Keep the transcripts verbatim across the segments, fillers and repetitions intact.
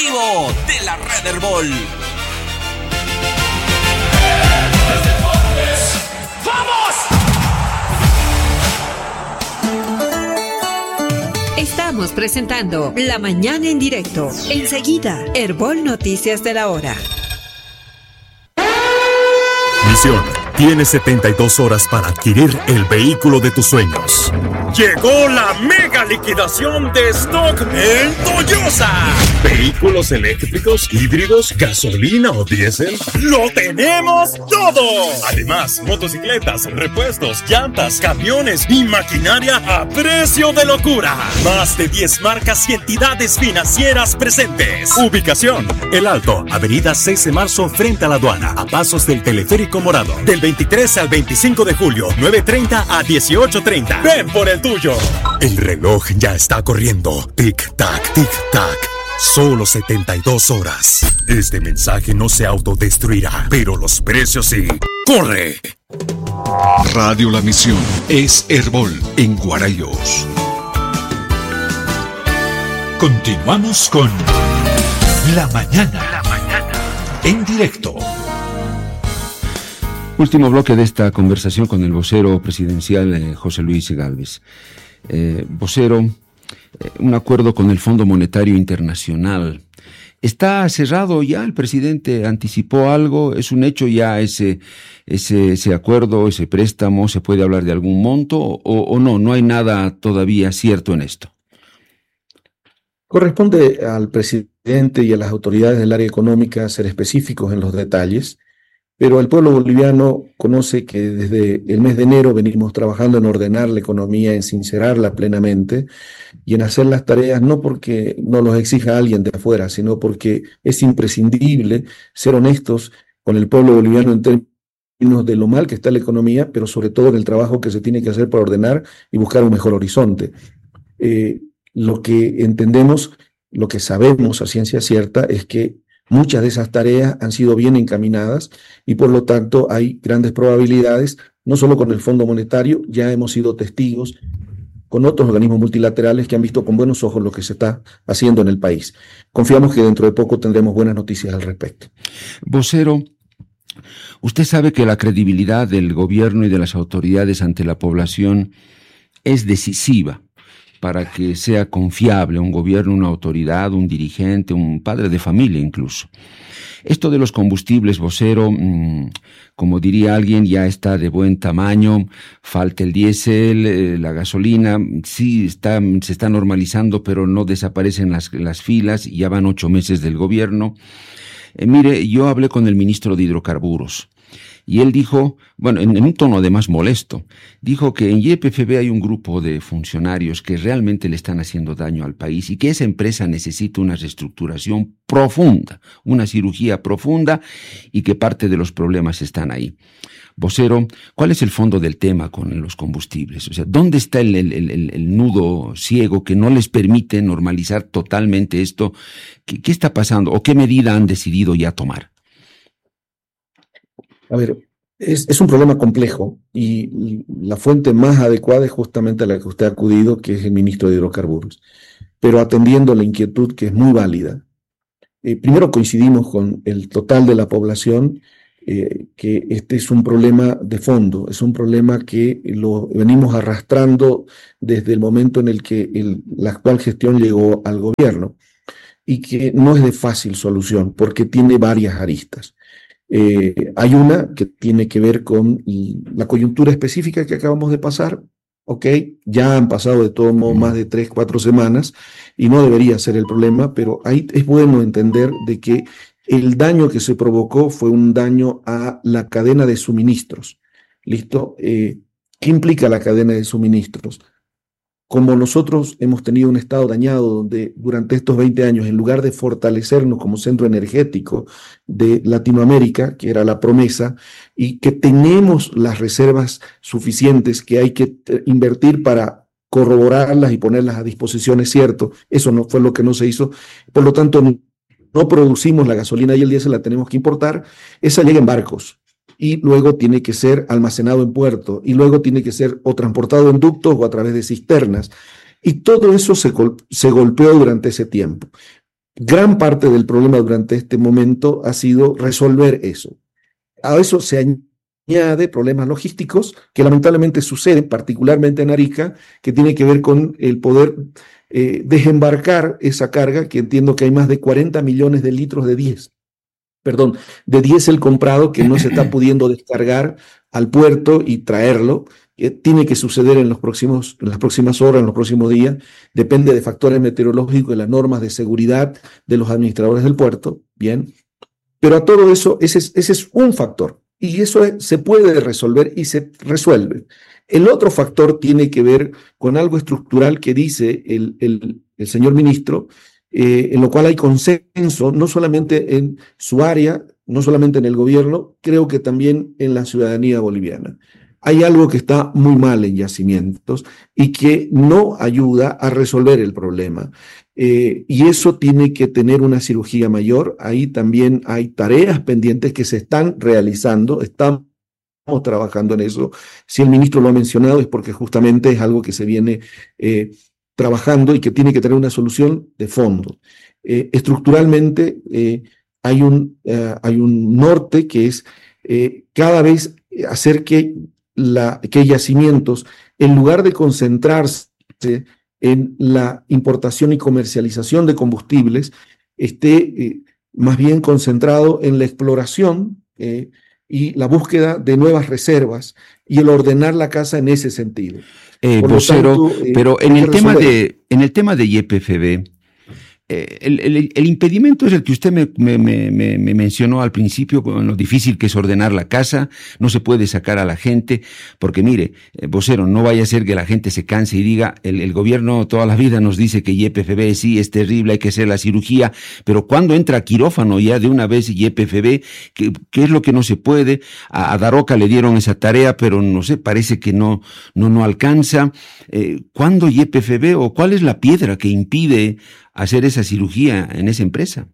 informativo de la Red Herbol. Estamos presentando La Mañana en Directo. Enseguida, Herbol Noticias de la Hora. Misión: tienes setenta y dos horas para adquirir el vehículo de tus sueños. Llegó la mega liquidación de stock en Toyosa. Vehículos eléctricos, híbridos, gasolina o diésel, ¡lo tenemos todo! Además, motocicletas, repuestos, llantas, camiones y maquinaria a precio de locura. Más de diez marcas y entidades financieras presentes. Ubicación: El Alto, avenida seis de marzo frente a la aduana, a pasos del Teleférico Morado. Del veintitrés al veinticinco de julio, nueve treinta a dieciocho treinta. Ven por el tuyo. El reloj ya está corriendo. Tic-tac, tic-tac. Solo setenta y dos horas. Este mensaje no se autodestruirá, pero los precios sí. ¡Corre! Radio La Misión es Herbol en Guarayos. Continuamos con La Mañana. La Mañana en directo. Último bloque de esta conversación con el vocero presidencial eh, José Luis Gálvez. Eh, vocero, eh, un acuerdo con el Fondo Monetario Internacional. ¿Está cerrado ya? ¿El presidente anticipó algo? ¿Es un hecho ya ese, ese, ese acuerdo, ese préstamo? ¿Se puede hablar de algún monto o, o no? ¿No hay nada todavía cierto en esto? Corresponde al presidente y a las autoridades del área económica ser específicos en los detalles. Pero el pueblo boliviano conoce que desde el mes de enero venimos trabajando en ordenar la economía, en sincerarla plenamente y en hacer las tareas no porque no los exija alguien de afuera, sino porque es imprescindible ser honestos con el pueblo boliviano en términos de lo mal que está la economía, pero sobre todo en el trabajo que se tiene que hacer para ordenar y buscar un mejor horizonte. Eh, lo que entendemos, lo que sabemos a ciencia cierta es que muchas de esas tareas han sido bien encaminadas y por lo tanto hay grandes probabilidades, no solo con el Fondo Monetario, ya hemos sido testigos con otros organismos multilaterales que han visto con buenos ojos lo que se está haciendo en el país. Confiamos que dentro de poco tendremos buenas noticias al respecto. Vocero, usted sabe que la credibilidad del gobierno y de las autoridades ante la población es decisiva para que sea confiable un gobierno, una autoridad, un dirigente, un padre de familia incluso. Esto de los combustibles, vocero, mmm, como diría alguien, ya está de buen tamaño, falta el diésel, eh, la gasolina, sí está, se está normalizando, pero no desaparecen las, las filas, y ya van ocho meses del gobierno. Eh, mire, yo hablé con el ministro de Hidrocarburos, y él dijo, bueno, en, en un tono además molesto, dijo que en Y P F B hay un grupo de funcionarios que realmente le están haciendo daño al país y que esa empresa necesita una reestructuración profunda, una cirugía profunda y que parte de los problemas están ahí. Vocero, ¿cuál es el fondo del tema con los combustibles? O sea, ¿dónde está el, el, el, el nudo ciego que no les permite normalizar totalmente esto? ¿Qué, qué está pasando o qué medida han decidido ya tomar? A ver, es, es un problema complejo y la fuente más adecuada es justamente a la que usted ha acudido, que es el ministro de Hidrocarburos. Pero atendiendo la inquietud que es muy válida, eh, primero coincidimos con el total de la población eh, que este es un problema de fondo, es un problema que lo venimos arrastrando desde el momento en el que el, la actual gestión llegó al gobierno y que no es de fácil solución porque tiene varias aristas. Eh, hay una que tiene que ver con la coyuntura específica que acabamos de pasar, ok, ya han pasado de todo modo más de tres, cuatro semanas y no debería ser el problema, pero ahí es bueno entender de que el daño que se provocó fue un daño a la cadena de suministros, ¿listo? Eh, ¿qué implica la cadena de suministros? Como nosotros hemos tenido un estado dañado donde durante estos veinte años, en lugar de fortalecernos como centro energético de Latinoamérica, que era la promesa, y que tenemos las reservas suficientes que hay que invertir para corroborarlas y ponerlas a disposición, es cierto, eso no fue lo que no se hizo, por lo tanto no producimos la gasolina y el diésel, la tenemos que importar, esa llega en barcos. Y luego tiene que ser almacenado en puerto, y luego tiene que ser o transportado en ductos o a través de cisternas. Y todo eso se, gol- se golpeó durante ese tiempo. gran parte del problema durante este momento ha sido resolver eso. A eso se añade problemas logísticos que lamentablemente suceden, particularmente en Arica, que tiene que ver con el poder eh, desembarcar esa carga, que entiendo que hay más de cuarenta millones de litros de diésel, perdón, de diésel comprado que no se está pudiendo descargar al puerto y traerlo. Eh, tiene que suceder en, los próximos, en las próximas horas, en los próximos días, depende de factores meteorológicos y las normas de seguridad de los administradores del puerto, bien, pero a todo eso, ese es, ese es un factor, y eso es, se puede resolver y se resuelve. El otro factor tiene que ver con algo estructural que dice el, el, el señor ministro, eh, en lo cual hay consenso, no solamente en su área, no solamente en el gobierno, creo que también en la ciudadanía boliviana. Hay algo que está muy mal en Yacimientos y que no ayuda a resolver el problema. Eh, y eso tiene que tener una cirugía mayor. Ahí también hay tareas pendientes que se están realizando, estamos trabajando en eso. Si el ministro lo ha mencionado es porque justamente es algo que se viene eh, trabajando y que tiene que tener una solución de fondo. Eh, estructuralmente eh, hay, un, eh, hay un norte que es eh, cada vez hacer que La, que Yacimientos, en lugar de concentrarse en la importación y comercialización de combustibles, esté eh, más bien concentrado en la exploración eh, y la búsqueda de nuevas reservas y el ordenar la casa en ese sentido. Eh, vocero, tanto, eh, pero en el, tema de, en el tema de Y P F B, Eh, el, el, el impedimento es el que usted me, me, me, me mencionó al principio, con lo difícil que es ordenar la casa, no se puede sacar a la gente, porque mire, eh, vocero, no vaya a ser que la gente se canse y diga, el, el gobierno toda la vida nos dice que Y P F B sí es terrible, hay que hacer la cirugía, pero cuando entra quirófano ya de una vez Y P F B, ¿qué, qué es lo que no se puede? A, a Daroca le dieron esa tarea, pero no sé, parece que no, no, no alcanza. Eh, ¿Cuándo Y P F B o cuál es la piedra que impide hacer esa cirugía en esa empresa?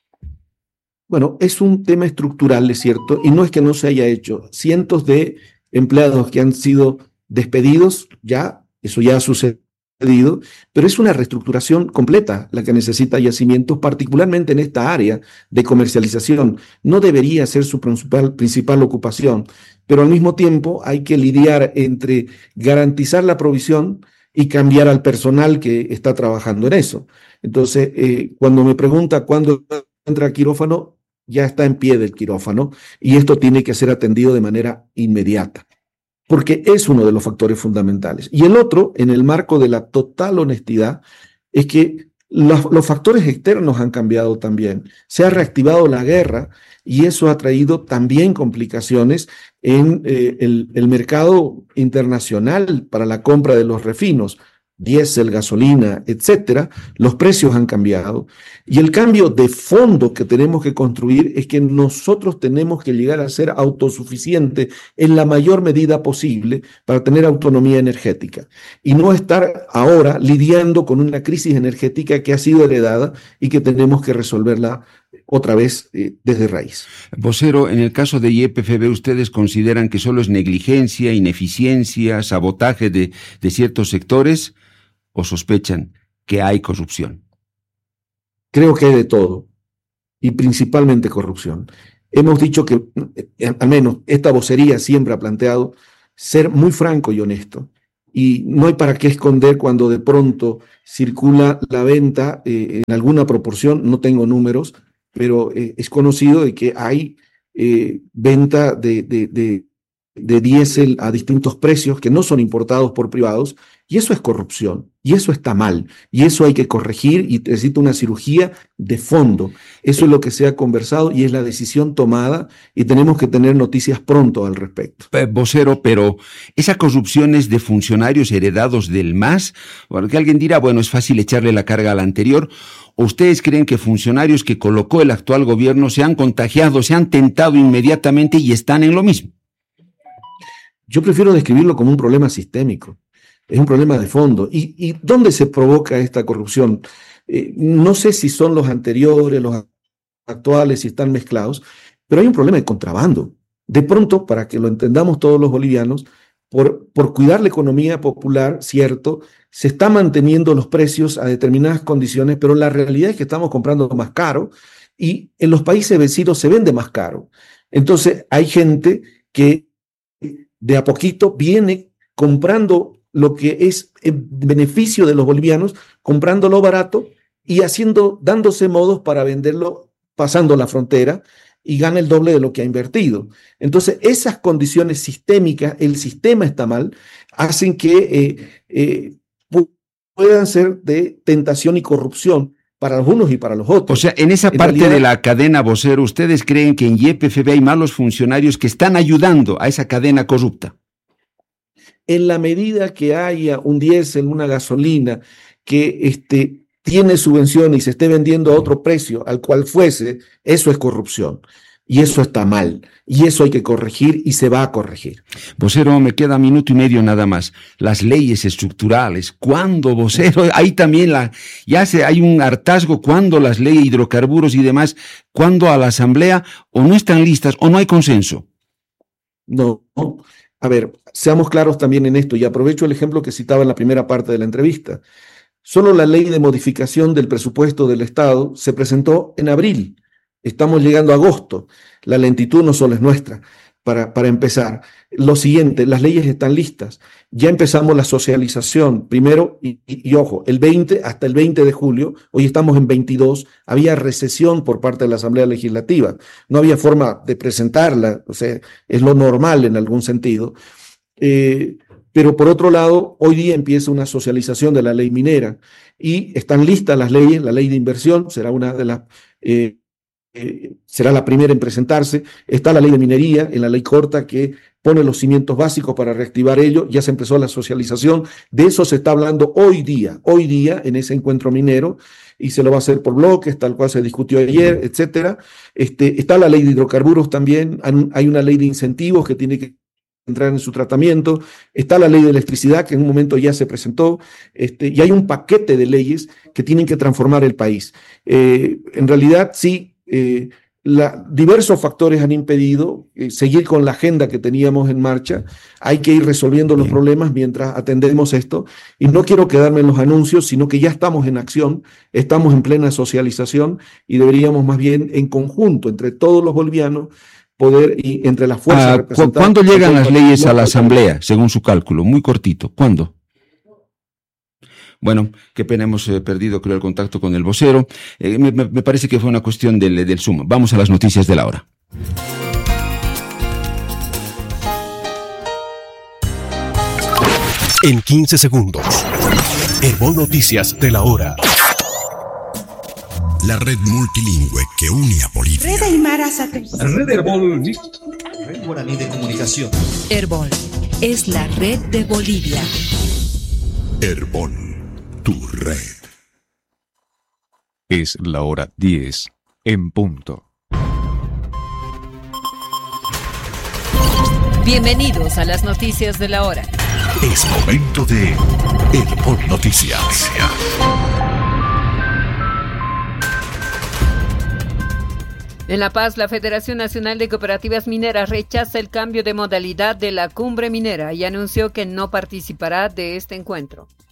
Bueno, es un tema estructural, es cierto, y no es que no se haya hecho. Cientos de empleados que han sido despedidos, ya, eso ya ha sucedido, pero es una reestructuración completa la que necesita Yacimientos, particularmente en esta área de comercialización. No debería ser su principal, principal ocupación, pero al mismo tiempo hay que lidiar entre garantizar la provisión y cambiar al personal que está trabajando en eso. Entonces, eh, cuando me pregunta cuándo entra quirófano, ya está en pie del quirófano y esto tiene que ser atendido de manera inmediata, porque es uno de los factores fundamentales. Y el otro, en el marco de la total honestidad, es que los, los factores externos han cambiado también. Se ha reactivado la guerra y eso ha traído también complicaciones en eh, el, el mercado internacional para la compra de los refinos, diésel, gasolina, etcétera. Los precios han cambiado y el cambio de fondo que tenemos que construir es que nosotros tenemos que llegar a ser autosuficientes en la mayor medida posible para tener autonomía energética y no estar ahora lidiando con una crisis energética que ha sido heredada y que tenemos que resolverla otra vez eh, desde raíz. Vocero, en el caso de Y P F B, ¿ustedes consideran que solo es negligencia, ineficiencia, sabotaje de, de ciertos sectores o sospechan que hay corrupción? Creo que hay de todo y principalmente corrupción. Hemos dicho que, eh, al menos esta vocería siempre ha planteado ser muy franco y honesto. Y no hay para qué esconder cuando de pronto circula la venta eh, en alguna proporción, no tengo números, pero eh, es conocido de que hay eh, venta de, de, de, de diésel a distintos precios que no son importados por privados, y eso es corrupción, y eso está mal, y eso hay que corregir, y necesita una cirugía de fondo. Eso es lo que se ha conversado y es la decisión tomada, y tenemos que tener noticias pronto al respecto. Eh, vocero, pero ¿esa corrupción es de funcionarios heredados del M A S? Porque alguien dirá, bueno, es fácil echarle la carga al anterior. ¿O ustedes creen que funcionarios que colocó el actual gobierno se han contagiado, se han tentado inmediatamente y están en lo mismo? Yo prefiero describirlo como un problema sistémico. Es un problema de fondo. ¿Y, y dónde se provoca esta corrupción? Eh, no sé si son los anteriores, los actuales, si están mezclados, pero hay un problema de contrabando. De pronto, para que lo entendamos todos los bolivianos, por, por cuidar la economía popular, cierto, se está manteniendo los precios a determinadas condiciones, pero la realidad es que estamos comprando más caro y en los países vecinos se vende más caro. Entonces hay gente que de a poquito viene comprando lo que es en beneficio de los bolivianos, comprándolo barato y haciendo, dándose modos para venderlo pasando la frontera y gana el doble de lo que ha invertido. Entonces, esas condiciones sistémicas, el sistema está mal, hacen que eh, eh, puedan ser de tentación y corrupción para los unos y para los otros. O sea, en esa en parte realidad, de la cadena, vocero, ¿ustedes creen que en Y P F B hay malos funcionarios que están ayudando a esa cadena corrupta? En la medida que haya un diésel, una gasolina, que este, tiene subvención y se esté vendiendo a otro precio al cual fuese, eso es corrupción. Y eso está mal. Y eso hay que corregir y se va a corregir. Vocero, me queda minuto y medio nada más. Las leyes estructurales, ¿cuándo, vocero? Ahí también la, ya se, hay un hartazgo. ¿Cuándo las leyes de hidrocarburos y demás? ¿Cuándo a la asamblea? ¿O no están listas o no hay consenso? No, no. A ver, seamos claros también en esto y aprovecho el ejemplo que citaba en la primera parte de la entrevista. Solo la ley de modificación del presupuesto del Estado se presentó en abril. Estamos llegando a agosto. La lentitud no solo es nuestra. Para, para empezar, lo siguiente, las leyes están listas. Ya empezamos la socialización. Primero, y, y, y ojo, el veinte hasta el veinte de julio, hoy estamos en veintidós, había recesión por parte de la Asamblea Legislativa. No había forma de presentarla, o sea, es lo normal en algún sentido. Eh, pero por otro lado, hoy día empieza una socialización de la ley minera y están listas las leyes. La ley de inversión será una de las... Eh, Eh, será la primera en presentarse. Está la ley de minería, en la ley corta, que pone los cimientos básicos para reactivar ello. Ya se empezó la socialización. De eso se está hablando hoy día, hoy día en ese encuentro minero, y se lo va a hacer por bloques, tal cual se discutió ayer, etcétera. Este, está la ley de hidrocarburos también. Hay una ley de incentivos que tiene que entrar en su tratamiento. Está la ley de electricidad, que en un momento ya se presentó, este, y hay un paquete de leyes que tienen que transformar el país. Eh, en realidad, sí, Eh, la, diversos factores han impedido eh, seguir con la agenda que teníamos en marcha. Hay que ir resolviendo los problemas mientras atendemos esto, y no quiero quedarme en los anuncios, sino que ya estamos en acción, estamos en plena socialización y deberíamos más bien en conjunto, entre todos los bolivianos, poder, y entre las fuerzas ah, representadas. ¿Cuándo llegan las leyes a la asamblea, según su cálculo? Muy cortito, ¿cuándo? Bueno, qué pena, hemos eh, perdido, creo, el contacto con el vocero. Eh, me, me parece que fue una cuestión del, del Zoom. Vamos a las noticias de la hora. En quince segundos, Herbol Noticias de la hora. La red multilingüe que une a Bolivia. Red Aymara Satélite. Red Herbol. Red Guaraní de Comunicación. Herbol es la red de Bolivia. Herbol, tu red. Es la hora diez en punto. Bienvenidos a las noticias de la hora. Es momento de Herbol Noticias. En La Paz, la Federación Nacional de Cooperativas Mineras rechaza el cambio de modalidad de la cumbre minera y anunció que no participará de este encuentro.